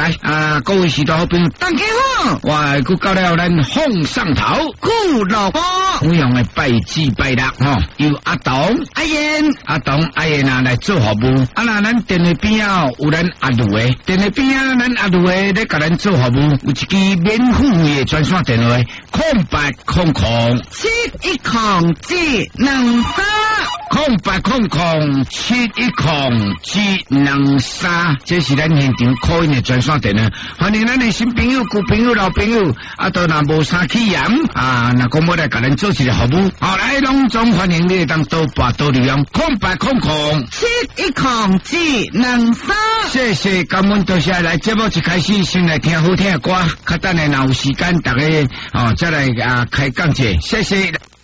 来各位许多好朋友， 大家好， 我又到了咱放上头顾老婆， 有用的拜祭拜六由阿董、 阿燕、 阿燕来做服务。那咱电话边有咱阿卢的，电话边咱阿卢的咧，甲咱做服务，有一支免付费的专线电话，0800 710723。 0800710723，这是咱现场call in的专线电话。欢迎咱的新朋友、旧朋友、老朋友，都若无啥起言若讲要来甲咱做一个服务，来隆重欢迎你当多拨多利用 0800710723。 谢谢，感恩多谢。来节目一开始先来听好听的歌，较等下若有时间，大家再来开讲者，谢谢。